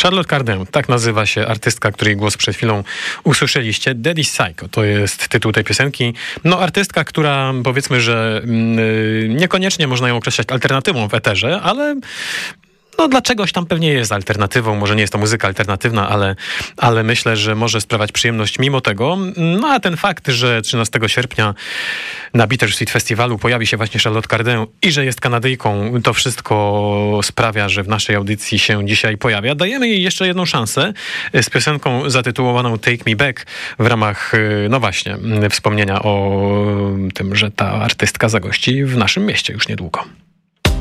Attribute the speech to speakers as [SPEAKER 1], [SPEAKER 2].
[SPEAKER 1] Charlotte Cardin, tak nazywa się artystka, której głos przed chwilą usłyszeliście. Daddy's Psycho to jest tytuł tej piosenki. No artystka, która powiedzmy, że niekoniecznie można ją określać alternatywą w eterze, ale no dla czegoś tam pewnie jest alternatywą. Może nie jest to muzyka alternatywna, ale myślę, że może sprawiać przyjemność mimo tego. No a ten fakt, że 13 sierpnia na Bittersweet Festiwalu pojawi się właśnie Charlotte Cardin i że jest Kanadyjką, to wszystko sprawia, że w naszej audycji się dzisiaj pojawia. Dajemy jej jeszcze jedną szansę z piosenką zatytułowaną Take Me Back w ramach, no właśnie, wspomnienia o tym, że ta artystka zagości w naszym mieście już niedługo.